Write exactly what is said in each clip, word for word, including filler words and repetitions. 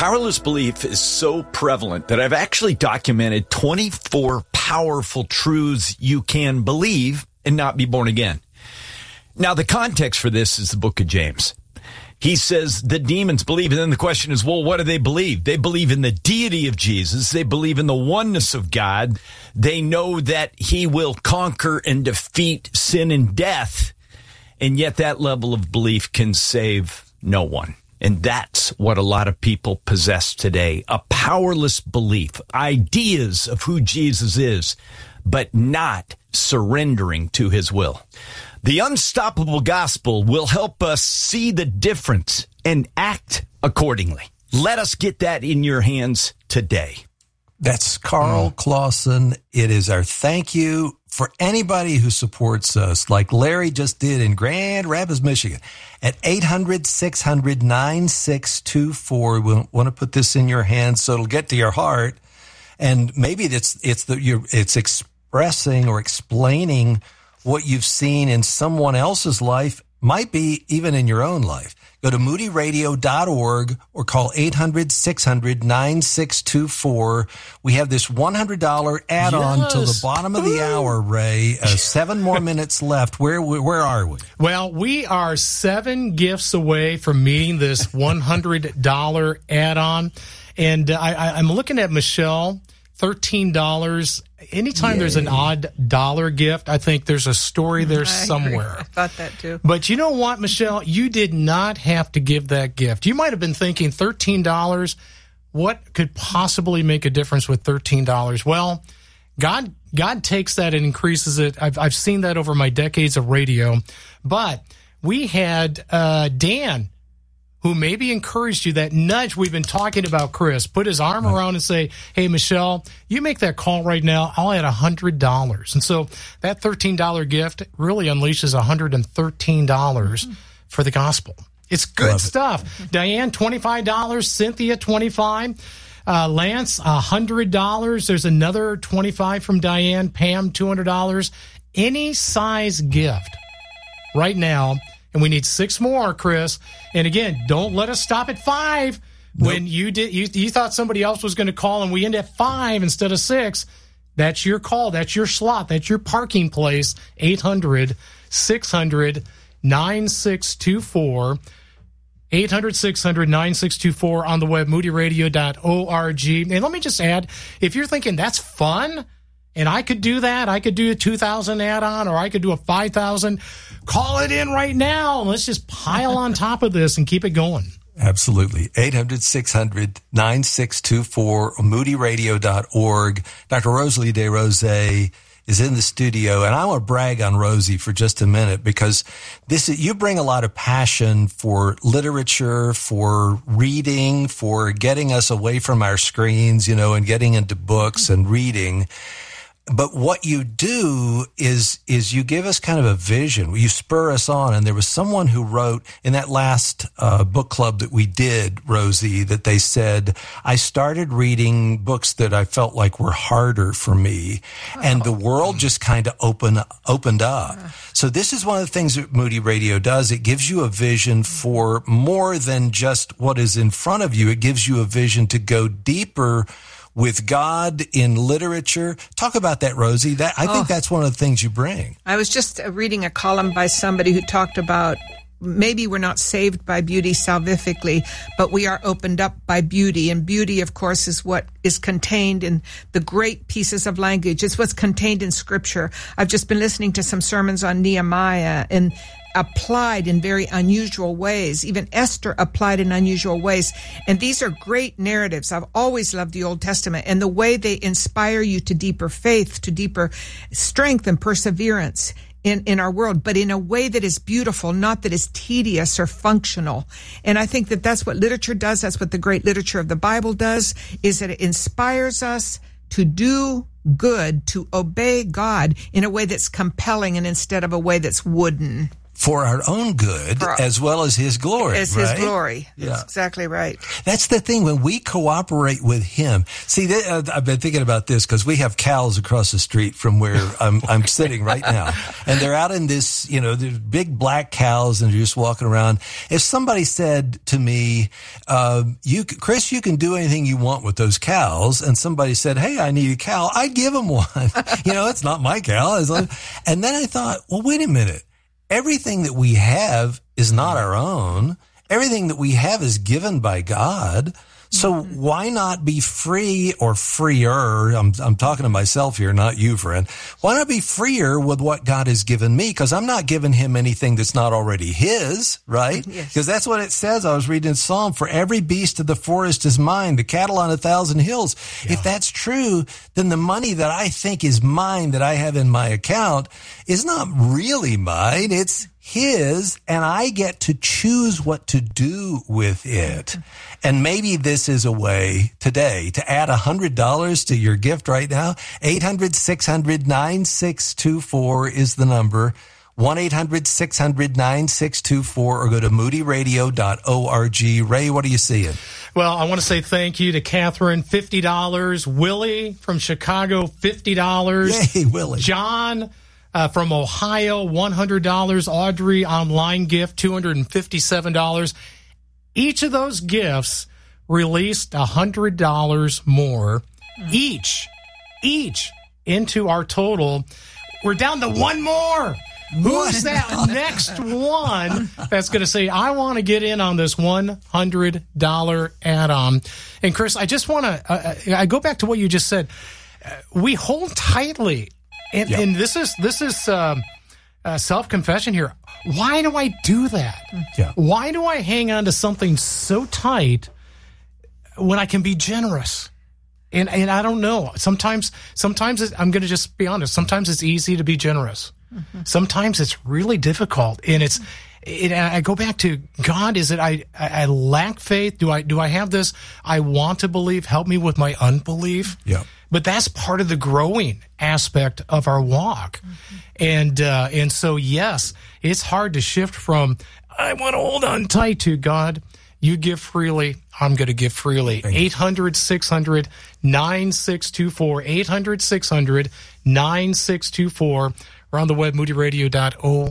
Powerless belief is so prevalent that I've actually documented twenty-four powerful truths you can believe and not be born again. Now, the context for this is the book of James. He says the demons believe, and then the question is, well, what do they believe? They believe in the deity of Jesus. They believe in the oneness of God. They know that he will conquer and defeat sin and death, and yet that level of belief can save no one. And that's what a lot of people possess today, a powerless belief, ideas of who Jesus is, but not surrendering to his will. The Unstoppable Gospel will help us see the difference and act accordingly. Let us get that in your hands today. That's Carl mm. Clausen. It is our thank you for anybody who supports us, like Larry just did in Grand Rapids, Michigan, at eight hundred, six hundred, nine six two four. We want to put this in your hands so it'll get to your heart. And maybe it's it's the you're, it's expressing or explaining what you've seen in someone else's life, might be even in your own life. Go to moody radio dot org or call eight hundred, six hundred, nine six two four. We have this one hundred dollars add-on yes. till the bottom of the hour, Ray. Uh, seven more minutes left. Where where are we? Well, we are seven gifts away from meeting this one hundred dollars add-on. And uh, I, I'm looking at Michelle, thirteen dollars. Anytime Yay. There's an odd dollar gift, I think there's a story there I somewhere. Agree. I thought that too. But you know what, Michelle? You did not have to give that gift. You might have been thinking thirteen dollars. What could possibly make a difference with thirteen dollars? Well, God God takes that and increases it. I've, I've seen that over my decades of radio. But we had uh, Dan, who maybe encouraged you, that nudge we've been talking about, Chris, put his arm around and say, hey, Michelle, you make that call right now, I'll add one hundred dollars. And so that thirteen dollars gift really unleashes one hundred thirteen dollars for the gospel. It's good Love stuff. It. Diane, twenty-five dollars. Cynthia, twenty-five dollars. Uh, Lance, one hundred dollars. There's another twenty-five dollars from Diane. Pam, two hundred dollars. Any size gift right now. And we need six more, Chris. And again, don't let us stop at five. Nope. When you did, you, you thought somebody else was going to call, and we end at five instead of six. That's your call. That's your slot. That's your parking place. eight hundred, six hundred, nine six two four. eight hundred, six hundred, nine six two four on the web, moody radio dot org. And let me just add, if you're thinking that's fun, and I could do that, I could do a two thousand add-on, or I could do a five thousand. Call it in right now. Let's just pile on top of this and keep it going. Absolutely. eight hundred, six hundred, nine six two four, moody radio dot org. Doctor Rosalie DeRose is in the studio, and I want to brag on Rosie for just a minute, because this is, you bring a lot of passion for literature, for reading, for getting us away from our screens, you know, and getting into books and reading. But what you do is, is you give us kind of a vision. You spur us on. And there was someone who wrote in that last uh, book club that we did, Rosie, that they said, I started reading books that I felt like were harder for me. Oh. And the world just kind of open, opened up. Yeah. So this is one of the things that Moody Radio does. It gives you a vision for more than just what is in front of you. It gives you a vision to go deeper with God in literature. Talk about that, Rosie. That I think oh, that's one of the things you bring. I was just reading a column by somebody who talked about maybe we're not saved by beauty salvifically, but we are opened up by beauty. And beauty, of course, is what is contained in the great pieces of language. It's what's contained in Scripture. I've just been listening to some sermons on Nehemiah, and applied in very unusual ways. Even Esther applied in unusual ways. And these are great narratives. I've always loved the Old Testament and the way they inspire you to deeper faith, to deeper strength and perseverance in, in our world, but in a way that is beautiful, not that is tedious or functional. And I think that that's what literature does. That's what the great literature of the Bible does, is that it inspires us to do good, to obey God in a way that's compelling and instead of a way that's wooden. for our own good our, as well as his glory. As right? his glory. Yeah. That's exactly right. That's the thing. When we cooperate with him, see, th- uh, I've been thinking about this because we have cows across the street from where I'm, I'm sitting right now. And they're out in this, you know, there's big black cows and they're just walking around. If somebody said to me, uh, you, Chris, you can do anything you want with those cows. And somebody said, hey, I need a cow. I'd give them one. You know, it's not my cow. It's like, and then I thought, well, wait a minute. Everything that we have is not our own. Everything that we have is given by God. So mm-hmm. why not be free or freer? I'm, I'm talking to myself here, not you, friend. Why not be freer with what God has given me? Because I'm not giving him anything that's not already his, right? Because yes. that's what it says. I was reading in Psalm, for every beast of the forest is mine, the cattle on a thousand hills. Yeah. If that's true, then the money that I think is mine that I have in my account is not really mine. It's his, and I get to choose what to do with it. And maybe this is a way today to add one hundred dollars to your gift right now. eight hundred, six hundred, nine six two four is the number. one eight hundred, six hundred, nine six two four, or go to moody radio dot org. Ray, what are you seeing? Well, I want to say thank you to Catherine, fifty dollars. Willie from Chicago, fifty dollars. Yay, Willie. John Uh, from Ohio, one hundred dollars. Audrey, online gift, two hundred fifty-seven dollars. Each of those gifts released one hundred dollars more each, each into our total. We're down to one more. Who's that next one that's going to say, I want to get in on this one hundred dollars add-on? And Chris, I just want to, uh, I go back to what you just said. Uh, we hold tightly. And, yep. and this is this is um, uh, self-confession here. Why do I do that? Yeah. Why do I hang on to something so tight when I can be generous? And and I don't know. Sometimes sometimes it, I'm going to just be honest. Sometimes it's easy to be generous. Mm-hmm. Sometimes it's really difficult. And it's it, I go back to God. Is it I, I I lack faith? Do I do I have this? I want to believe. Help me with my unbelief. Yeah. But that's part of the growing aspect of our walk. Mm-hmm. And uh, and so, yes, it's hard to shift from, I want to hold on tight to God. You give freely, I'm going to give freely. eight hundred, six hundred, nine six two four, eight hundred, six hundred, nine six two four, or on the web, moody radio dot org.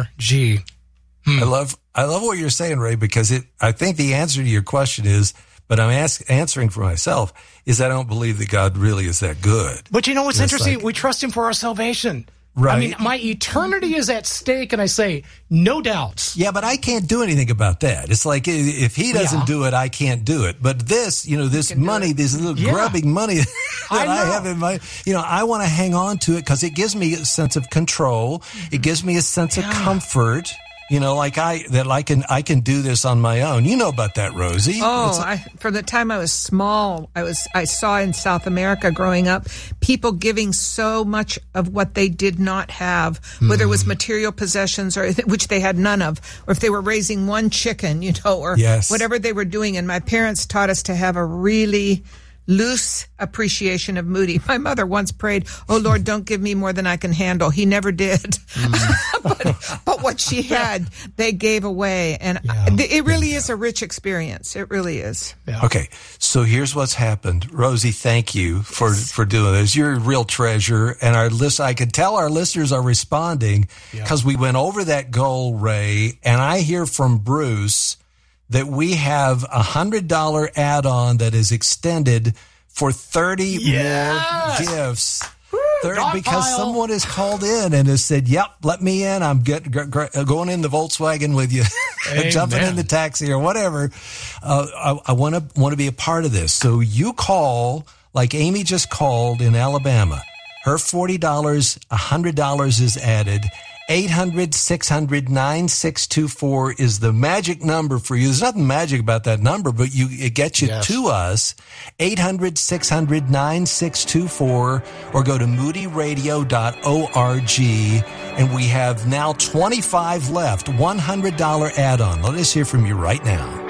Hmm. I love I love what you're saying, Ray, because it. I think the answer to your question is, but I'm ask, answering for myself, is I don't believe that God really is that good. But you know what's interesting? Like, we trust him for our salvation. Right. I mean, my eternity is at stake, and I say, no doubts. Yeah, but I can't do anything about that. It's like, if he doesn't yeah. do it, I can't do it. But this, you know, this money, this little yeah. grubbing money that I, I have in my, you know, I want to hang on to it because it gives me a sense of control. It gives me a sense yeah. of comfort. You know, like I, that I can, I can do this on my own. You know about that, Rosie. Oh, I, from the time I was small, I was, I saw in South America growing up, people giving so much of what they did not have, whether mm. it was material possessions or which they had none of, or if they were raising one chicken, you know, or yes. whatever they were doing. And my parents taught us to have a really loose appreciation of Moody. My mother once prayed, oh, Lord, don't give me more than I can handle. He never did. Mm. but, but what she had, they gave away. And yeah. it really yeah. is a rich experience. It really is. Yeah. Okay, so here's what's happened. Rosie, thank you for, yes. for doing this. You're a real treasure. And our list, I can tell our listeners are responding because yeah. we went over that goal, Ray, and I hear from Bruce that we have a one hundred dollars add-on that is extended for thirty yes. more gifts. Woo, thirty, because pile. Someone has called in and has said, yep, let me in. I'm get, g- g- going in the Volkswagen with you, jumping in the taxi or whatever. Uh, I, I want to want to be a part of this. So you call, like Amy just called in Alabama. Her forty dollars, one hundred dollars is added. eight hundred, six hundred, nine six two four is the magic number for you. There's nothing magic about that number, but you it gets you yes. to us. eight hundred, six hundred, nine six two four, or go to moody radio dot org. And we have now twenty-five left, one hundred dollars add-on. Let us hear from you right now.